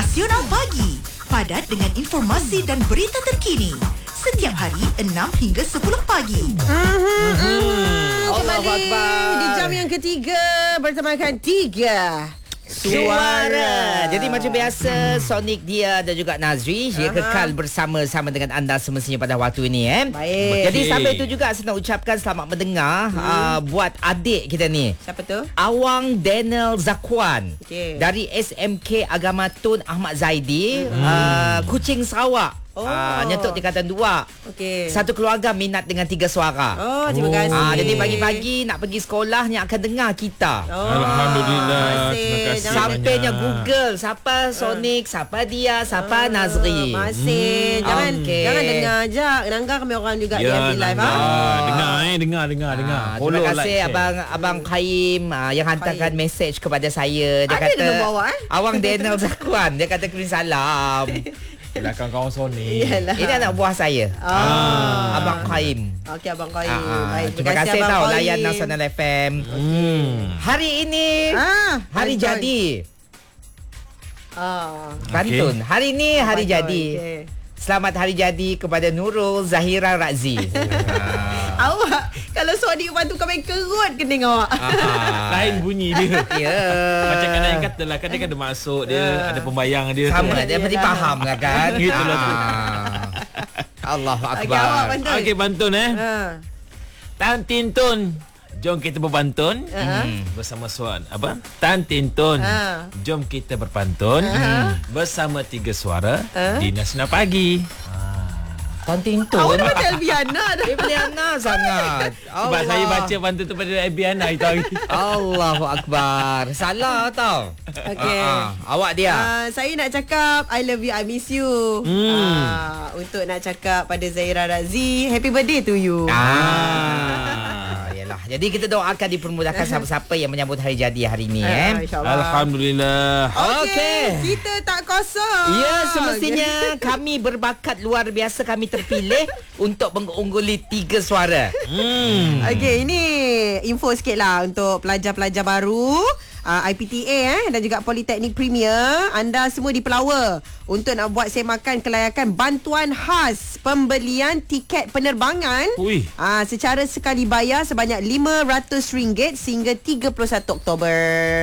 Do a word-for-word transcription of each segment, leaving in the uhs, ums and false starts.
Nasional Pagi, padat dengan informasi dan berita terkini. Setiap hari enam hingga sepuluh pagi. Mm-hmm. Hmm. Kembali di jam yang ketiga bertemakan tiga Suara. Jadi macam biasa, Sonic, dia dan juga Nazri, dia kekal bersama-sama dengan anda semestinya pada waktu ini. Eh? Baik. Jadi sampai itu juga saya nak ucapkan selamat mendengar hmm. uh, buat adik kita ni. Siapa tu? Awang Daniel Zakwan, okay. dari S M K Agama Tun Ahmad Zaidi, hmm. uh, Kuching Sarawak. Oh. Uh, nyetuk tingkatan dua. Okey. Satu keluarga minat dengan tiga suara. Oh, terima kasih. Ah, jadi pagi-pagi nak pergi sekolah ni akan dengar kita. Oh. Alhamdulillah. Terima kasih. Sampainya banyak. Google siapa Sonic, siapa dia, siapa uh, Nazri. Masih. Hmm. Jangan Okay. jangan dengar je. Nangga kami orang juga Ya, dia ambil live Nangga. ah. Dengar eh, dengar dengar dengar. Ah, Follow, terima kasih like, share. abang abang Khaim uh, yang hantarkan Khaim. mesej kepada saya. Dia Ada kata nombor awak, eh? Awang Daniel Zakwan, dia kata kirim salam. Belakang kawan Sony. Iyalah. Ini anak buah saya. Ah. Abang Khaim. Okey, Abang Khaim. Ah, ah. Baik, Terima kasih Abang tau Khaim. layan Nasional F M. Hmm. Hari ini Ah, hari Pantun. jadi. Ah. Pantun. Hari ini hari Pantun, jadi. okey. Selamat hari jadi kepada Nurul Zahira Razi. Awak kalau Sony bantu kau main kerut kening awak. Lain bunyi dia. Ya. Macam kadang yang kata lah, kadang ada masuk dia, ada pembayang dia. Sama dia berarti faham lah kan. Gitulah tu. Ah. Allahu Okey, awak akbar. pantun. Okey, pantun eh. Ha. Tan Tintun. Jom kita berbantun Uh-huh. bersama suara apa? Tan Tintun. Ah. Jom kita berpantun bersama tiga suara di Nasional Pagi. Tontin tu. Awak macam Elviana dah. Dia Eliana sangat. Sebab saya baca pantun tu pada Ebiana itu hari. Allahu akbar. Salah tau. Okey. Ah, ah. Awak dia. Uh, saya nak cakap I love you, I miss you. Hmm. Uh, untuk nak cakap pada Zahira Razi, happy birthday to you. Ah, yalah. Jadi kita doakan dipermudahkan siapa-siapa yang menyambut hari jadi hari ini Ah, eh. InsyaAllah. Alhamdulillah. Okey. Kita tak kosong. Ya, semestinya kami berbakat luar biasa, kami terpilih untuk mengungguli tiga suara. Hmm. Okey, ini info sikit lah untuk pelajar-pelajar baru uh, I P T A eh, dan juga Politeknik Premier. Anda semua dipelawa untuk nak buat semakan kelayakan bantuan khas pembelian tiket penerbangan Ui. uh, secara sekali bayar sebanyak lima ratus ringgit sehingga tiga puluh satu Oktober.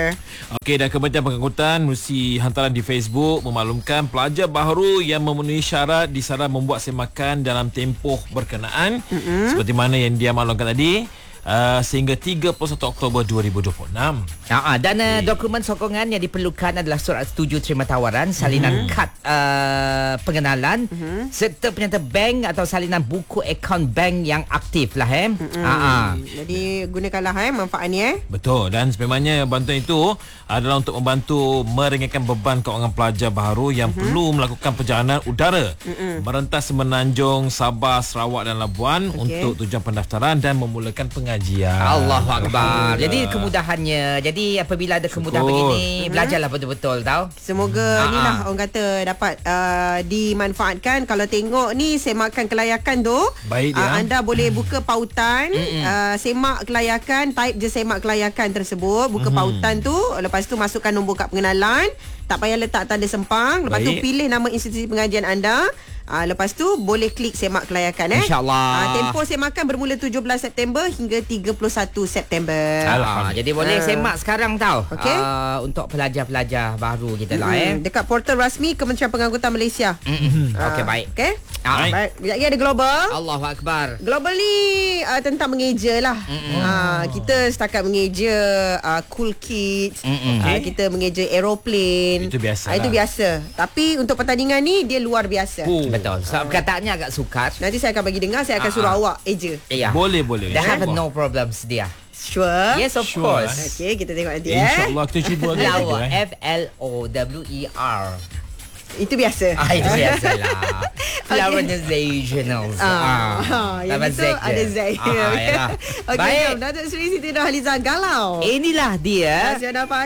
Okey, dan Kementerian Pengangkutan mesti hantaran di Facebook memaklumkan pelajar baru yang memenuhi syarat disarankan membuat semakan dalam tempoh berkenaan mm-hmm. seperti mana yang dia maklumkan tadi. Uh, sehingga tiga puluh satu Oktober dua ribu dua puluh enam. Ha, dan uh, dokumen sokongan yang diperlukan adalah surat setuju terima tawaran, salinan mm-hmm. kad uh, pengenalan mm-hmm. serta penyata bank atau salinan buku akaun bank yang aktif lah eh. Mm-hmm. Ha, jadi gunakanlah eh manfaatnya eh. Betul, dan sebenarnya bantuan itu adalah untuk membantu meringankan beban keuangan pelajar baru yang mm-hmm. perlu melakukan perjalanan udara mm-hmm. merentas Semenanjung, Sabah, Sarawak dan Labuan okay. untuk tujuan pendaftaran dan memulakan pengajian. Allahu akbar. Jadi kemudahannya. Jadi apabila ada kemudahan Syukur. begini, belajarlah betul-betul tau. Semoga Ha, inilah ha. orang kata dapat uh, dimanfaatkan. Kalau tengok ni semakan kelayakan tu, Baik dia. uh, anda boleh buka pautan, uh, semak kelayakan, type je semak kelayakan tersebut, buka Mm-hmm. pautan tu, lepas tu masukkan nombor kad pengenalan, tak payah letak tanda sempang, lepas tu Baik. pilih nama institusi pengajian anda. Ah, lepas tu boleh klik semak kelayakan eh. InsyaAllah. Ah, tempoh semakan bermula tujuh belas September hingga tiga puluh satu September. Ah, jadi boleh Ah. semak sekarang tau. Okey. Ah, untuk pelajar-pelajar baru kita lah eh. Hmm, dekat portal rasmi Kementerian Pengangkutan Malaysia. Mm-mm. Ah, Okey, baik. Okey. Ah, Baik. Baik. Sekejap lagi ada global. Allahu akbar. Global ni uh, tentang mengeja lah. Uh, kita setakat mengeja uh, cool kids. Mm-mm. Uh, Okay. kita mengeja aeroplane. Itu biasa Uh, itu lah. biasa. Tapi untuk pertandingan ni dia luar biasa. Oh. Betul. Sebab perkataannya agak sukar. Nanti saya akan bagi dengar. Saya akan Ah, suruh ah. awak eja. Ya. Boleh, boleh. They have InsyaAllah. no problems dia. Sure. Yes, of Sure, course. Okey, kita tengok nanti eh. InsyaAllah kita cuba agak Flower. juga, eh. F L O W E R. Itu biasa. Ah, itu biasalah. Flowerizationals. Ah, Ah. yang Tambah itu Z ada je. Z. Ah, yalah. Okey, Baik. jom. Datuk Seri Siti Nurhaliza Galau. Inilah dia. Nasional Pagi.